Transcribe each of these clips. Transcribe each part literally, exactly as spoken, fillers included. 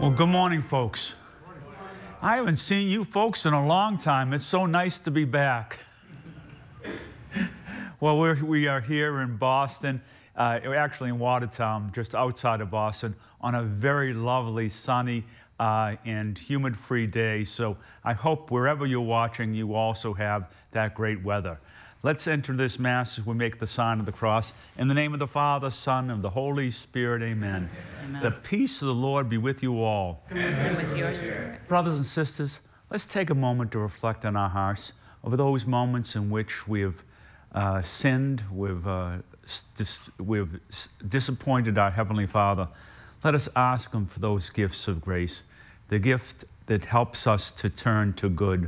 Well, good morning, folks. I haven't seen you folks in a long time. It's so nice to be back. Well, we're, we are here in Boston, uh, we're actually in Watertown, just outside of Boston, on a very lovely, sunny, uh, and humid-free day. So I hope wherever you're watching, you also have that great weather. Let's enter this Mass as we make the sign of the cross. In the name of the Father, Son, and the Holy Spirit, amen. Amen. The peace of the Lord be with you all. And with your spirit. Brothers and sisters, let's take a moment to reflect on our hearts over those moments in which we have uh, sinned, we've, uh, dis we've disappointed our Heavenly Father. Let us ask Him for those gifts of grace, the gift that helps us to turn to good.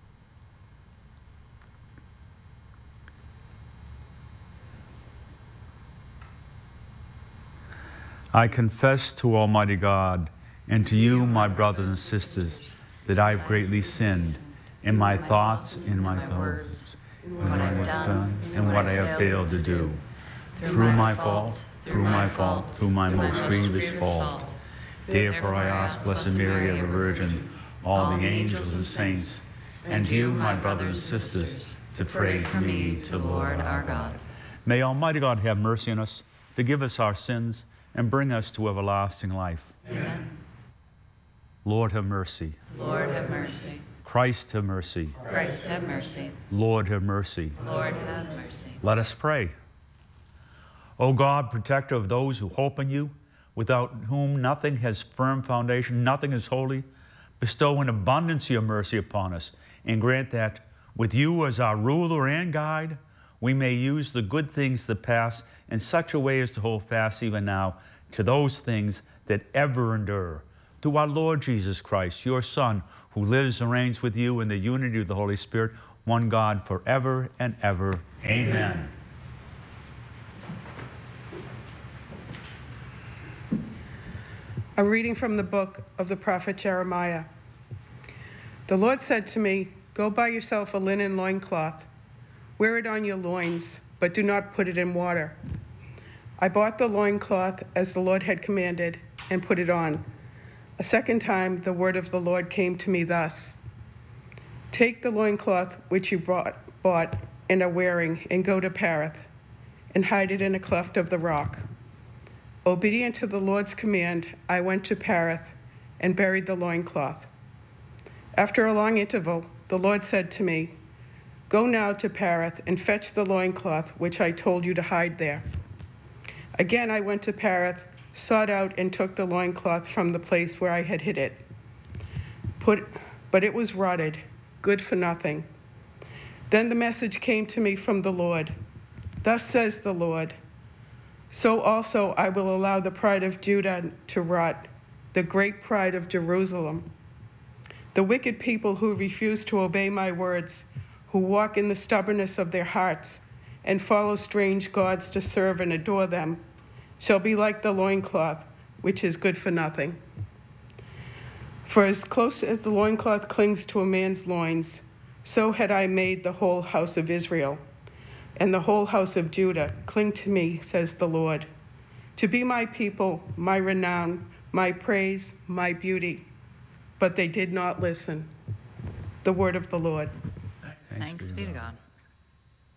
I confess to Almighty God and to you, my brothers and sisters, that I have greatly sinned in my thoughts, in my thoughts, in what I have done, and what I have failed to do. Through my fault, through my fault, through my most grievous fault. Therefore I ask Blessed Mary, ever Virgin, all the angels and saints, and you, my brothers and sisters, to pray for me to Lord our God. May Almighty God have mercy on us, forgive us our sins, and bring us to everlasting life. Amen. Lord, have mercy. Lord, have mercy. Christ, have mercy. Christ, have mercy. Lord, have mercy. Lord, have mercy. Let us pray. O God, protector of those who hope in you, without whom nothing has firm foundation, nothing is holy, bestow in abundance your mercy upon us, and grant that, with you as our ruler and guide, we may use the good things that pass in such a way as to hold fast even now to those things that ever endure. Through our Lord Jesus Christ, your Son, who lives and reigns with you in the unity of the Holy Spirit, one God forever and ever. Amen. A reading from the book of the prophet Jeremiah. The Lord said to me, "Go buy yourself a linen loincloth. Wear it on your loins, but do not put it in water." I bought the loincloth as the Lord had commanded and put it on. A second time the word of the Lord came to me thus: "Take the loincloth which you bought, bought and are wearing, and go to Parith, and hide it in a cleft of the rock." Obedient to the Lord's command, I went to Parith and buried the loincloth. After a long interval, the Lord said to me, "Go now to Parith and fetch the loincloth which I told you to hide there." Again I went to Parith, sought out and took the loincloth from the place where I had hid it. Put, but it was rotted, good for nothing. Then the message came to me from the Lord. Thus says the Lord, "So also I will allow the pride of Judah to rot, the great pride of Jerusalem. The wicked people who refuse to obey my words, who walk in the stubbornness of their hearts, and follow strange gods to serve and adore them, shall be like the loincloth, which is good for nothing. For as close as the loincloth clings to a man's loins, so had I made the whole house of Israel, and the whole house of Judah cling to me, says the Lord, to be my people, my renown, my praise, my beauty. But they did not listen." The word of the Lord. Thanks be to God.